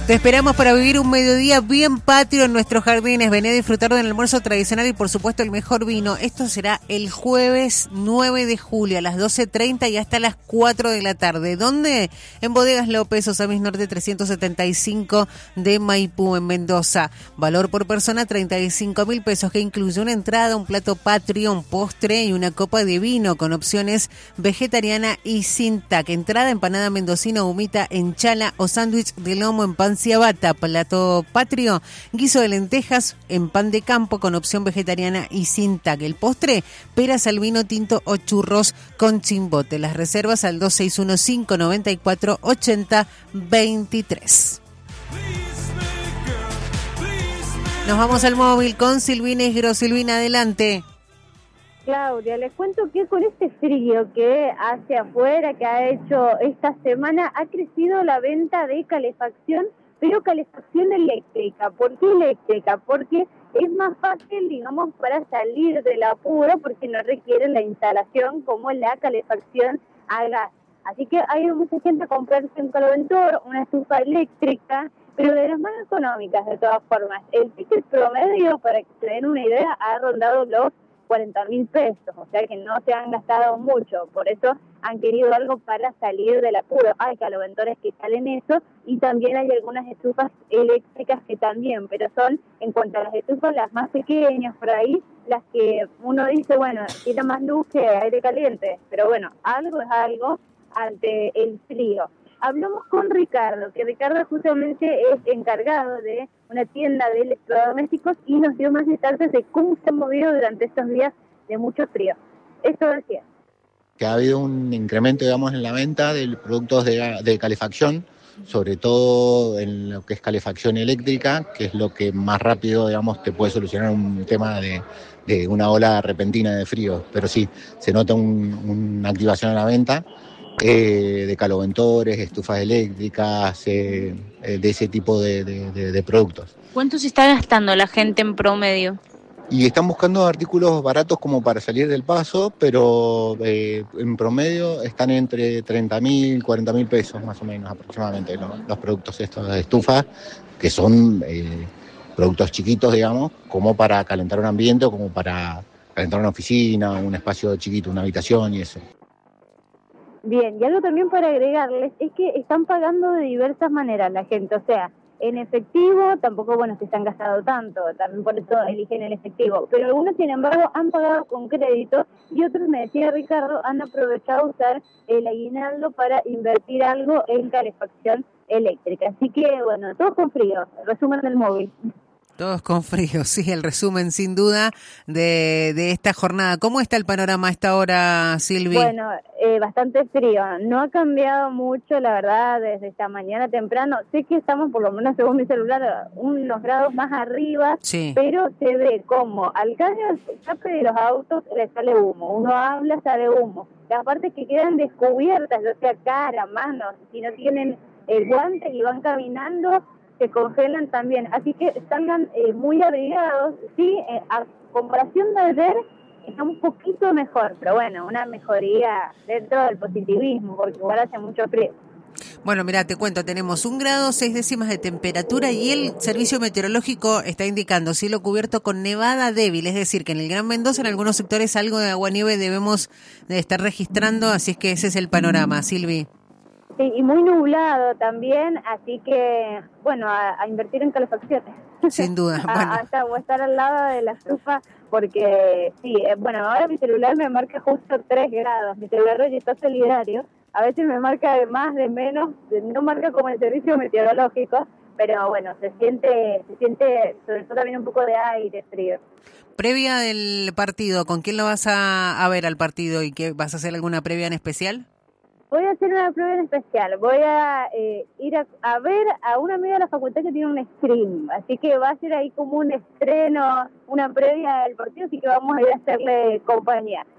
Te esperamos para vivir un mediodía bien patrio en nuestros jardines. Vení a disfrutar del almuerzo tradicional y por supuesto el mejor vino. Esto será el jueves 9 de julio a las 12:30 y hasta las 4 de la tarde. ¿Dónde? En Bodegas López, Osamis Norte 375 de Maipú, en Mendoza. Valor por persona 35.000 pesos, que incluye una entrada, un plato patrio, un postre y una copa de vino con opciones vegetariana y sin tac. Entrada, empanada mendocina, humita en chala o sándwich de lomo en pan ciabatta. Plato patrio, guiso de lentejas en pan de campo con opción vegetariana y sin tac. El postre, peras al vino tinto o churros con chimbote. Las reservas al 2615948023. Nos vamos al móvil con Silvina Isgro. Silvina, adelante. Claudia, les cuento que con este frío que hace afuera, que ha hecho esta semana, ha crecido la venta de calefacción, pero calefacción eléctrica. ¿Por qué eléctrica? Porque es más fácil, digamos, para salir del apuro, porque no requiere la instalación como la calefacción a gas. Así que ha ido mucha gente a comprarse un caloventor, una estufa eléctrica, pero de las más económicas de todas formas. El ticket promedio, para que se den una idea, ha rondado los 40.000 pesos, o sea que no se han gastado mucho, por eso han querido algo para salir del apuro. Hay caloventores que salen eso y también hay algunas estufas eléctricas que también, pero son, en cuanto a las estufas, las más pequeñas por ahí, las que uno dice, bueno, tiene más luz que aire caliente, pero bueno, algo es algo ante el frío. Hablamos con Ricardo, que Ricardo justamente es encargado de una tienda de electrodomésticos y nos dio más detalles de cómo se ha movido durante estos días de mucho frío. Esto decía. Que ha habido un incremento, digamos, en la venta de productos de calefacción, sobre todo en lo que es calefacción eléctrica, que es lo que más rápido, digamos, te puede solucionar un tema de una ola repentina de frío. Pero sí, se nota una activación en la venta. De caloventores, estufas eléctricas, de ese tipo de productos. ¿Cuánto se está gastando la gente en promedio? Y están buscando artículos baratos como para salir del paso, pero en promedio están entre 30.000, 40.000 pesos más o menos aproximadamente los productos estos de estufas, que son productos chiquitos, digamos, como para calentar un ambiente o como para calentar una oficina, un espacio chiquito, una habitación y eso. Bien, y algo también para agregarles es que están pagando de diversas maneras la gente, o sea, en efectivo, tampoco, bueno, que se han gastado tanto, también por eso eligen el efectivo, pero algunos, sin embargo, han pagado con crédito y otros, me decía Ricardo, han aprovechado usar el aguinaldo para invertir algo en calefacción eléctrica. Así que, bueno, todo con frío, resumen del móvil. Todos con frío, sí, el resumen sin duda de esta jornada. ¿Cómo está el panorama a esta hora, Silvi? Bueno, bastante frío. No ha cambiado mucho, la verdad, desde esta mañana temprano. Sé que estamos, por lo menos según mi celular, unos grados más arriba, sí, pero se ve como al escape de los autos le sale humo. Uno habla, sale humo. Las partes que quedan descubiertas, ya sea cara, manos, si no tienen el guante y van caminando, se congelan también, así que salgan muy abrigados. Sí, a comparación de ayer está un poquito mejor, pero bueno, una mejoría dentro del positivismo, porque igual hace mucho frío. Bueno, mira, te cuento, tenemos 1 grado 6 décimas de temperatura y el servicio meteorológico está indicando cielo cubierto con nevada débil, es decir, que en el Gran Mendoza en algunos sectores algo de aguanieve debemos de estar registrando, así es que ese es el panorama, Silvi. Sí, y muy nublado también, así que, bueno, a invertir en calefacción. Sin duda. Bueno. O estar al lado de la estufa, porque, sí, bueno, ahora mi celular me marca justo 3 grados, mi celular hoy está solidario, a veces me marca de más, de menos, no marca como el servicio meteorológico, pero bueno, se siente sobre todo también un poco de aire frío. Previa del partido, ¿con quién lo vas a ver al partido y qué vas a hacer alguna previa en especial? Voy a hacer una prueba en especial. Voy a ir a ver a una amiga de la facultad que tiene un stream. Así que va a ser ahí como un estreno, una previa del partido, así que vamos a ir a hacerle compañía.